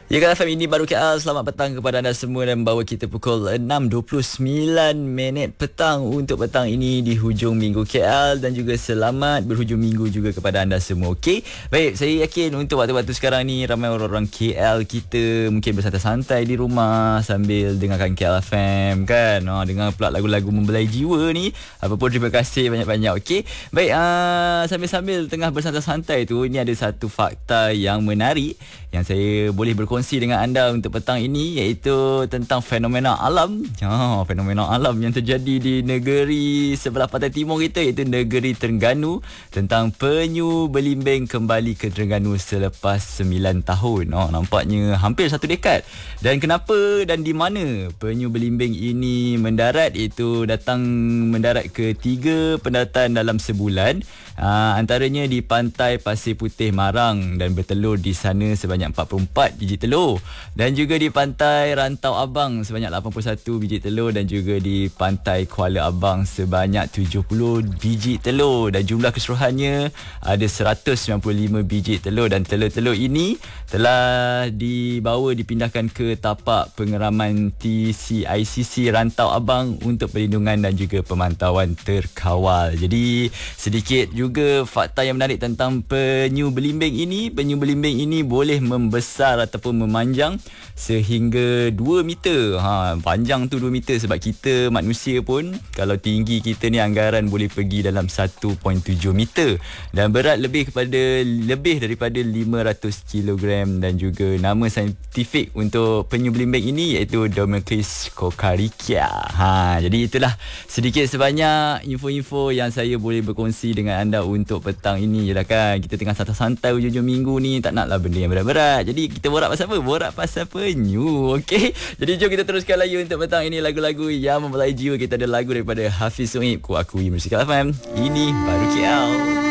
Ya kan FM ini baru KL. Selamat petang kepada anda semua dan bawa kita pukul 6.29 petang untuk petang ini di hujung minggu KL, dan juga selamat berhujung minggu juga kepada anda semua. Okey. Baik, saya yakin untuk waktu-waktu sekarang ni ramai orang-orang KL kita mungkin bersantai-santai di rumah sambil dengarkan KL FM kan. Dengar pula lagu-lagu membelai jiwa ni. Apa pun terima kasih banyak-banyak. Okey. Baik, sambil-sambil tengah bersantai-santai tu, ini ada satu fakta yang menarik yang saya boleh berkongsi dengan anda untuk petang ini, iaitu tentang fenomena alam. Fenomena alam yang terjadi di negeri sebelah pantai timur kita, iaitu negeri Terengganu, tentang penyu belimbing kembali ke Terengganu selepas 9 tahun. Nampaknya hampir 1 dekad. Dan kenapa dan di mana penyu belimbing ini mendarat? Itu datang mendarat ke 3 pendaratan dalam sebulan. Antaranya di pantai Pasir Putih Marang, dan bertelur di sana sebanyak 44 biji telur, dan juga di pantai Rantau Abang sebanyak 81 biji telur, dan juga di pantai Kuala Abang sebanyak 70 biji telur, dan jumlah keseluruhannya ada 195 biji telur. Dan telur-telur ini telah dipindahkan ke tapak pengeraman TCICC Rantau Abang untuk perlindungan dan juga pemantauan terkawal. Jadi sedikit juga fakta yang menarik tentang penyu belimbing ini. Penyu belimbing ini boleh membesar ataupun memanjang sehingga 2 meter. Panjang tu 2 meter, sebab kita manusia pun kalau tinggi kita ni anggaran boleh pergi dalam 1.7 meter, dan berat lebih daripada 500 kilogram. Dan juga nama saintifik untuk penyu belimbing ini iaitu Domicris cocaricea. Jadi itulah sedikit sebanyak info-info yang saya boleh berkongsi dengan anda untuk petang ini. Jelah kan, kita tengah santai-santai hujung minggu ni, tak naklah benda yang berat-berat. Jadi kita borak pasal apa? Borak pasal penyu. Okey. Jadi jom kita teruskan lagi untuk petang ini lagu-lagu yang membelai jiwa. Kita ada lagu daripada Hafiz Suhaib, Ku Akui Muzik FM. Ini baru KL.